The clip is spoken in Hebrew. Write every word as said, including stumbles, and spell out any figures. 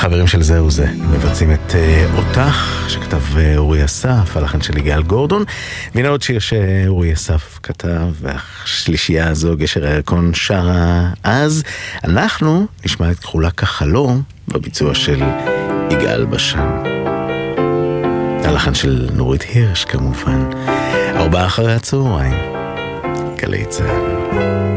החברים של זהו זה מבצעים את אותך שכתב אורי אסף, הלחן של יגאל גורדון. והנה עוד שיר שאורי אסף כתב, והשלישייה הזו גשר הירקון שרה אז. אנחנו נשמע את כחולה כחלום בביצוע של יגאל בשן, הלחן של נורית הירש כמובן. ארבעה אחרי הצהריים, גלי צהל.